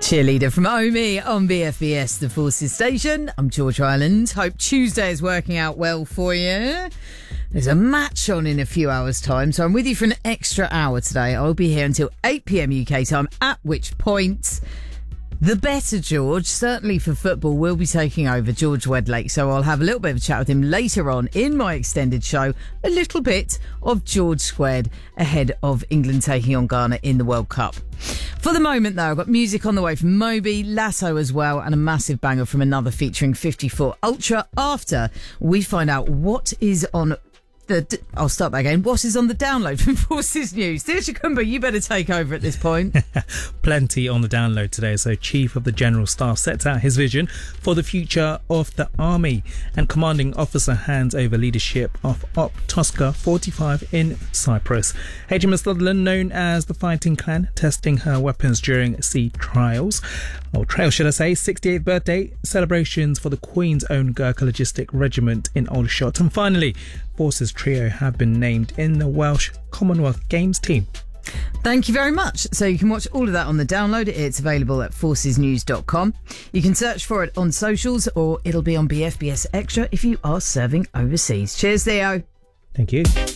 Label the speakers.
Speaker 1: Cheerleader from Omi on BFBS, the Forces Station. I'm George Ryland. Hope Tuesday is working out well for you. There's a match on in a few hours' time, so I'm with you for an extra hour today. I'll be here until 8 p.m. UK time, at which point the better George, certainly for football, will be taking over, George Wedlake. So I'll have a little bit of a chat with him later on in my extended show. A little bit of George Squared ahead of England taking on Ghana in the World Cup. For the moment, though, I've got music on the way from Moby, Lasso as well, and a massive banger from another featuring 54 Ultra after we find out what is on I'll start that again. What is on the download from Forces News? Dear Chakumba, you better take over at this point.
Speaker 2: Plenty on the download today. So Chief of the General Staff sets out his vision for the future of the Army, and Commanding Officer hands over leadership of Op Tosca 45 in Cyprus. HMS Sutherland, known as the Fighting Clan, testing her weapons during sea trials. Or trail, should I say. 68th birthday celebrations for the Queen's Own Gurkha Logistic Regiment in Aldershot. And finally, Forces Trio have been named in the Welsh Commonwealth Games team.
Speaker 1: Thank you very much. So you can watch all of that on the download. It's available at forcesnews.com. You can search for it on socials, or it'll be on BFBS Extra if you are serving overseas. Cheers, Theo.
Speaker 2: Thank you.